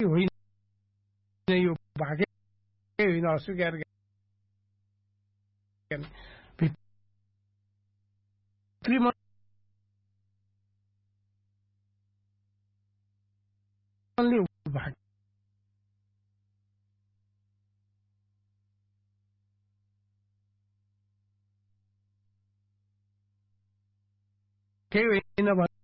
होइन यो भागै होइन अस्वीकार गर्ने भित्री मनले भाग केही होइन